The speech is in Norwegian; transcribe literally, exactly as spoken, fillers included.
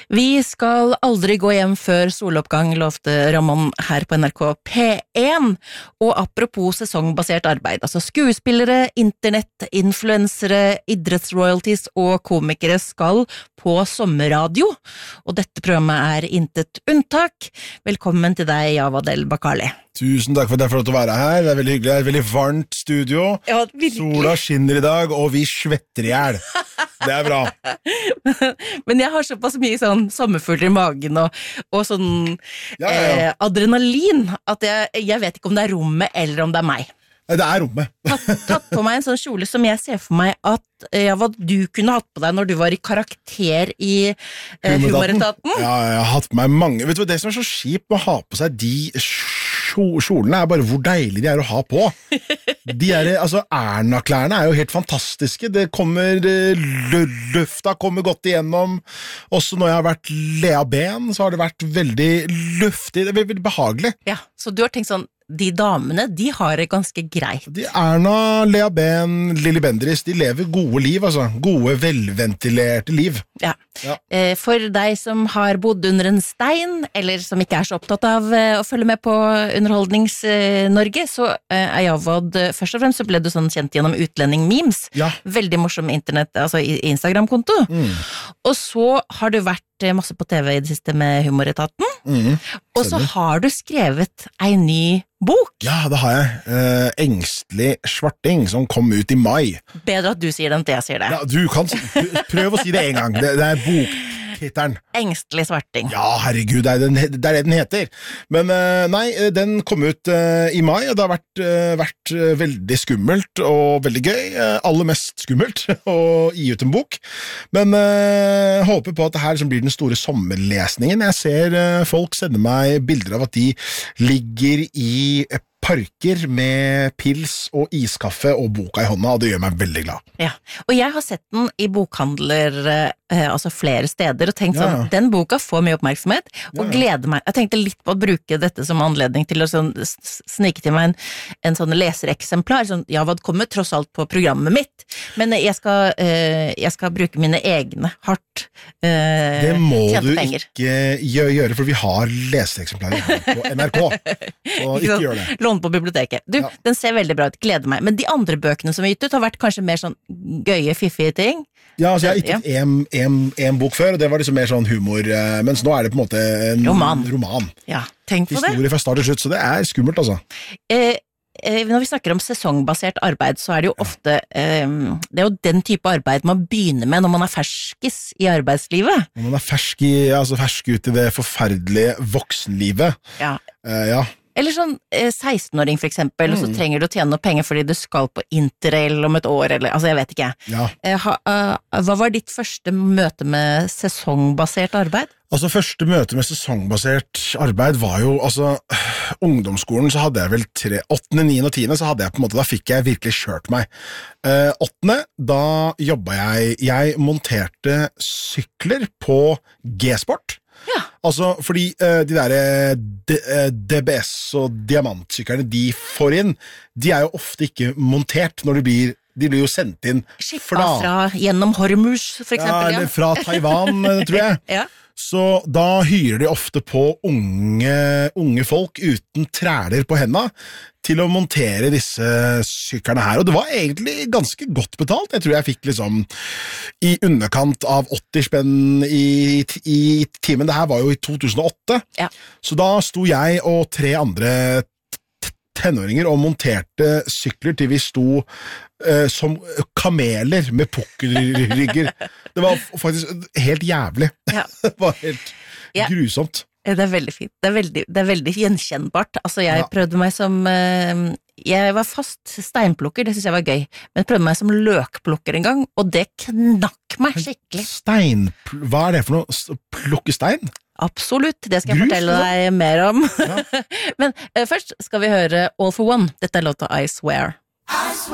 Vi skal aldri gå hjem før soloppgang, lovte Ramon her på N R K P en. Og apropos sesongbasert arbeid, altså skuespillere, internett, influensere, idrettsroyalties og komikere skal på sommerradio. Og dette programmet er intet unntak. Velkommen til deg, Javad El Bakali. Tusen takk for at jeg får lov til å være her. Det er veldig hyggelig. Det er et veldig varmt studio. Ja, Sola skinner i dag, og vi svetter i hjel. Det er bra. Men jeg har såpass mye sånn sommerfugler i magen og, og sånn ja, ja, ja. Eh, adrenalin at jeg, jeg vet ikke om det er rommet eller om det er meg. Det er rommet. Tatt, tatt på meg en sånn kjole som jeg ser for meg at ja, hva du kunne hatt på deg når du var i karakter i eh, Humoretaten. Ja, jeg har hatt på meg mange. Vet du hva, det som er så kjipt med å ha på seg de kjolene er bare hvor deilig de er å ha på. De er, altså Erna-klærne er jo helt fantastiske. Det kommer, løfta kommer godt igjennom. Også når jeg har vært Lea Ben, så har det vært veldig løftig. Det er veldig behagelig. Ja, så du har tenkt sånn, de damene, de har det ganske greit. De Erna, Lea Ben, Lilly Bendriss, de lever gode liv, altså. Gode, velventilerte liv. Ja. Ja. For deg som har bodd under en stein, eller som ikke er så opptatt av å følge med på Underholdnings-Norge, så er Javad, først og fremst så ble du sånn kjent gjennom utlending-memes. Ja. Veldig morsom internett, altså Instagram-konto. Mm. Og så har du vært masse på T V i det siste med Humoretaten. Mm. Og så har du skrevet en ny bok. Ja, det har jeg. Uh, Engstelig svarting, som kom ut i mai. Bedre at du sier det enn at jeg sier det. Ja, du kan prøv å si det en gang. Det, det er boktittelen. Engstelig svarting. Ja, herregud, det er, den, det er det den heter. Men uh, nei, den kom ut uh, i mai, og det har vært, uh, vært uh, veldig skummelt og veldig gøy. Uh, aller mest skummelt å gi ut en bok. Men uh, håper på at det her som blir den store sommerlesningen. Jeg ser uh, folk sende meg bilder av at de ligger i parker med pils og iskaffe og boka i hånda, og det gjør meg veldig glad. Ja, og jeg har sett den i bokhandler, eh, altså flere steder, og tenkt ja, ja. sånn, den boka får mye oppmerksomhet, og ja, ja. gleder meg. Jeg tenkte litt på å bruke dette som anledning til å sånn, snike til meg en, en sånn lesereksemplar, sånn, ja, hva det kommer tross alt på programmet mitt, men jeg skal, eh, jeg skal bruke mine egne hardt eh, det må tjente du penger. Ikke gjøre, for vi har leseeksemplarer her på N R K, så ikke gjør det. Låne på biblioteket. Du, ja. Den ser veldig bra ut, gleder meg. Men de andre bøkene som er gitt ut har vært kanskje mer sånn gøye, fiffige ting. Ja, altså jeg har gitt ut en, en, en bok før, og det var liksom mer sånn humor, mens nå er det på en måte en roman. roman. Ja, tenk på det. Historie fra start til slutt, så det er skummelt, altså. Eh, eh, når vi snakker om sesongbasert arbeid, så er det jo ofte eh, det er jo den type arbeid man begynner med når man er ferskis i arbeidslivet. Når man er fersk, i, altså fersk ut i det forferdelige voksenlivet. Ja. Eh, ja. Eller sånn eh, seksten-åring for eksempel, mm. og så trenger du å tjene noe penger fordi du skal på interrail om et år, eller, altså jeg vet ikke. Ja. Eh, ha, uh, hva var ditt første møte med sesongbasert arbeid? Altså, første møte med sesongbasert arbeid var jo, altså, ungdomsskolen så hadde jeg vel tre, åttende, niende og tiende, så hadde jeg på en måte, da fikk jeg virkelig kjørt meg. Eh, åttende, da jobbet jeg, jeg monterte sykler på G-sport. Ja. Altså, fordi uh, de der uh, D B S og diamantsyklerne de får inn, de er jo ofte ikke montert når de blir, de blir jo sendt inn fra, fra gjennom Hormuz, for eksempel. Ja, eller fra Taiwan, tror jeg. Ja. Så da hyrer de ofte på unge, unge folk uten træler på hendene til å montere disse syklerne her, og det var egentlig ganske godt betalt. Jeg tror jeg fikk liksom i underkant av åtti spenn i, i timen. Det her var jo i to tusen og åtte, ja. Så da sto jeg og tre andre tenåringer og monterte sykler til vi sto uh, som kameler med pukkelrygger. Det var faktisk helt jævlig. Ja. Det var helt ja. grusomt. Det er veldig fint. Det er veldig, det er veldig gjenkjennbart. Altså, jeg ja. prøvde meg som uh, jeg var fast steinplukker, det synes jeg var gøy, men jeg prøvde meg som løkplukker en gang, og det knakk meg skikkelig. Stein? Hva er det for noe? Plukke stein? Absolutt, det skal jeg Grus, fortelle deg mer om. Ja. Men uh, først skal vi høre All for One. Dette er låta I Swear. I swear.